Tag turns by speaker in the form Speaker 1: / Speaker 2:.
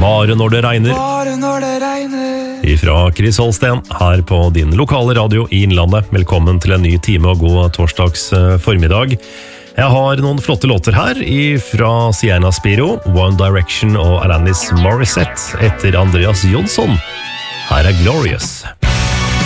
Speaker 1: Bare når det regner. Ifra Chris Holsten her på din lokale radio i Innlandet. Velkommen til en ny time og god torsdags formiddag. Jeg har noen flotte låter her fra Sienna Spiro, One Direction og Alanis Morissette etter Andreas Jonsson. Her Glorious.